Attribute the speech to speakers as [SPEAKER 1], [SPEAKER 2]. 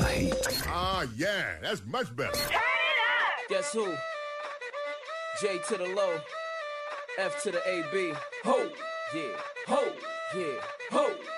[SPEAKER 1] heat.
[SPEAKER 2] Ah, yeah, that's much better.
[SPEAKER 3] Guess who? J to the low, F to the AB. Ho, yeah, ho, yeah, ho.